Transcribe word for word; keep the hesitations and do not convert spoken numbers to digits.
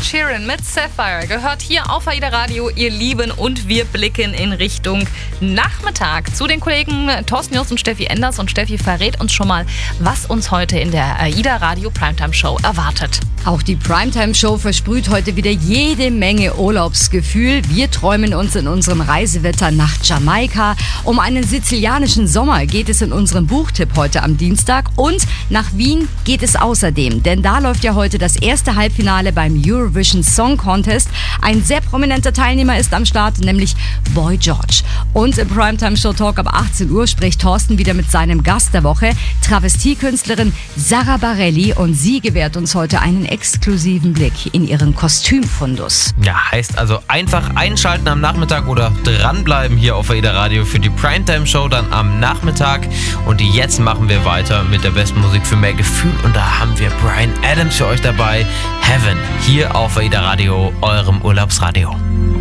Sheeran mit Sapphire gehört hier auf AIDA Radio, ihr Lieben, und wir blicken in Richtung Nachmittag zu den Kollegen Thorsten Jost und Steffi Enders, und Steffi verrät uns schon mal, was uns heute in der AIDA Radio Primetime Show erwartet. Auch die Primetime Show versprüht heute wieder jede Menge Urlaubsgefühl. Wir träumen uns in unserem Reisewetter nach Jamaika. Um einen sizilianischen Sommer geht es in unserem Buchtipp heute am Dienstag, und nach Wien geht es außerdem, denn da läuft ja heute das erste Halbfinale beim Eurovision Song Contest. Ein sehr prominenter Teilnehmer ist am Start, nämlich Boy George. Und im Primetime Show Talk ab achtzehn Uhr spricht Thorsten wieder mit seinem Gast der Woche, Travestiekünstlerin Sara Bareilles, und sie gewährt uns heute einen exklusiven Blick in ihren Kostümfundus. Ja, heißt also einfach einschalten am Nachmittag oder dranbleiben hier auf AIDA Radio für die Primetime Show dann am Nachmittag. Und jetzt machen wir weiter mit der besten Musik für mehr Gefühl, und da haben wir Bryan Adams für euch dabei. Heaven, hier auf AIDA Radio, eurem Urlaubsradio.